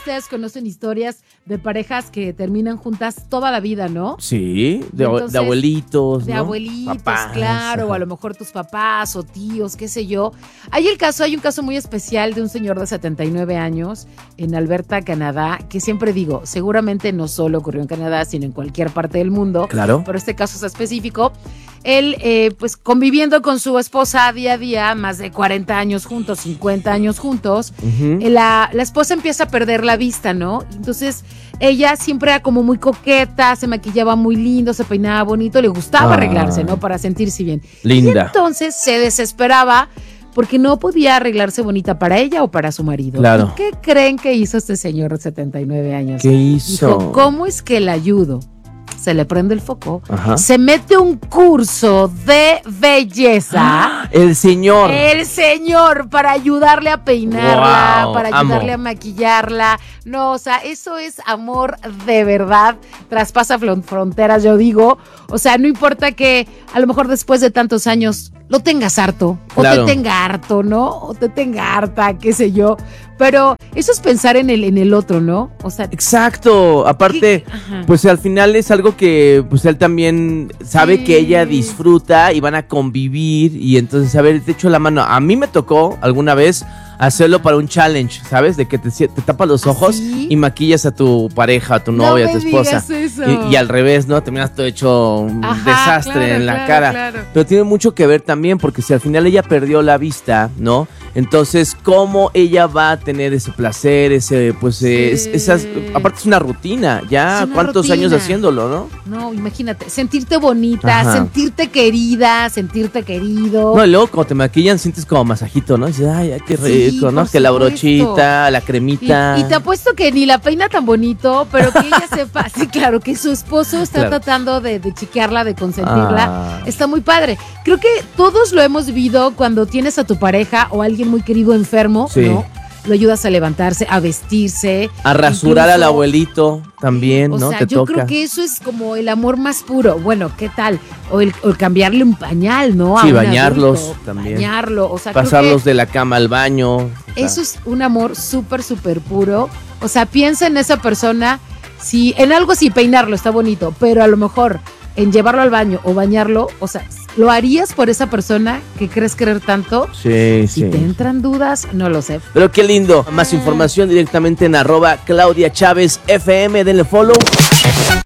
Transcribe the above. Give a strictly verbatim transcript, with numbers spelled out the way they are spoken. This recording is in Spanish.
ustedes conocen historias de parejas que terminan juntas toda la vida, ¿no? Sí, de, Entonces, de abuelitos, De ¿no? abuelitos, Papás, claro, ajá. o a lo mejor tus papás o tíos, qué sé yo. Hay el caso, hay un caso muy especial de un señor de setenta y nueve años en Alberta, Canadá, que siempre digo, seguramente no solo ocurrió en Canadá, sino en cualquier parte del mundo. Claro. Pero este caso es específico. Él, eh, pues conviviendo con su esposa día a día, más de cuarenta años juntos, cincuenta años juntos, Uh-huh. eh, la, la esposa empieza a perder la vista, ¿no? Entonces, ella siempre era como muy coqueta, se maquillaba muy lindo, se peinaba bonito, le gustaba Ah. arreglarse, ¿no? Para sentirse bien. Linda. Y entonces se desesperaba porque no podía arreglarse bonita para ella o para su marido. Claro. ¿Y qué creen que hizo este señor de setenta y nueve años? ¿Qué hizo? Dijo, ¿cómo es que le ayudo? Se le prende el foco, Ajá. se mete un curso de belleza. ¡Ah! El señor. El señor, para ayudarle a peinarla, Wow, para ayudarle amo. a maquillarla. No, o sea, eso es amor de verdad. Traspasa fron- fronteras, yo digo. O sea, no importa que a lo mejor después de tantos años lo tengas harto, Claro. o te tenga harto, ¿no? O te tenga harta, qué sé yo. Pero eso es pensar en el, en el otro, ¿no? O sea, Exacto. Aparte, ¿qué? Ajá. pues al final es algo que pues él también sabe Sí. que ella disfruta y van a convivir y entonces, a ver, te echo la mano. A mí me tocó alguna vez hacerlo para un challenge, ¿sabes? De que te, te tapas los ¿Ah, ojos sí? y maquillas a tu pareja, a tu No novia, a me tu esposa. digas eso. Y, y al revés, ¿no? Terminas todo hecho un Ajá, desastre claro, en la claro, cara. claro. Pero tiene mucho que ver también, porque si al final ella perdió la vista, ¿no? Entonces, ¿cómo ella va a tener ese placer, ese, pues, Sí. es- esas, aparte es una rutina, ya Es una cuántos rutina. años haciéndolo, ¿no? No, imagínate, sentirte bonita, Ajá. sentirte querida, sentirte querido. No, y luego cuando te maquillan sientes como masajito, ¿no? Y dices, ay, ay, qué Sí, rico, ¿no? por Que la supuesto. brochita, la Y, cremita. y te apuesto que ni la peina tan bonito, pero que ella sepa, sí, claro, que su esposo está Claro. tratando de, de chiquearla, de consentirla. Ah. Está muy padre. Creo que todos lo hemos vivido cuando tienes a tu pareja o a alguien muy querido enfermo, Sí. ¿no? Lo ayudas a levantarse, a vestirse. A rasurar incluso- al abuelito también, O ¿no? sea, Te yo toca. creo que eso es como el amor más puro. Bueno, ¿qué tal? O el, o el cambiarle un pañal, ¿no? A Sí, un bañarlos adulto, también. Bañarlo, o sea, creo Pasarlos que de la cama al baño. o sea, eso es un amor súper, súper puro. O sea, piensa en esa persona, si en algo sí peinarlo está bonito, pero a lo mejor en llevarlo al baño o bañarlo, o sea, ¿lo harías por esa persona que crees querer tanto? Sí, Si sí. te entran dudas, no lo sé. Pero qué lindo. Más información directamente en arroba Claudia Chávez F M. Denle follow.